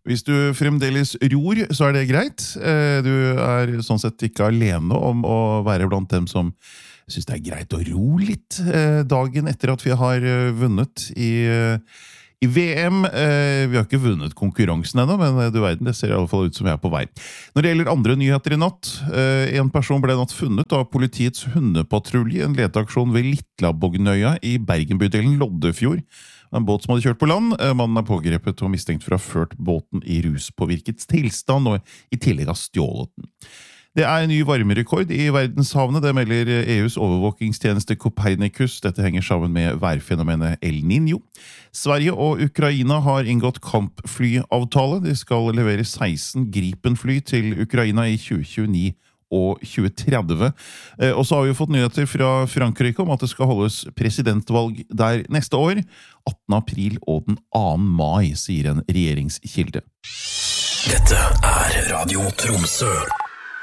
Hvis du fremdeles ror, så det greit. Du sånn sett ikke alene om å være blant dem som synes det greit å ro litt dagen etter at vi har vunnet i VM. Vi har ikke vunnet konkurransen enda, men du verden, det ser i alle fall ut som vi på vei. Når det gjelder andre nyheter i natt, en person ble natt funnet av politiets hundepatrulje, en leteaksjon ved Litlabognøya i Bergenbydelen Loddefjord. En båt som hadde kjørt på land. Mannen pågrepet og mistenkt for å ha ført båten i ruspåvirket tilstand, og i tillegg har stjålet den. Det en ny varmerekord i verdenshavene, det melder EUs overvåkingstjeneste Copernicus. Dette henger sammen med værfenomenet El Niño. Sverige og Ukraina har inngått kampflyavtale. De skal levere 16 Gripen-fly til Ukraina i 2029 og 2030. Og så har vi fått nyheter fra Frankrike om at det skal holdes presidentvalg der neste år, 18. april og den 2. mai, sier en regjeringskilde. Dette Radio Tromsø.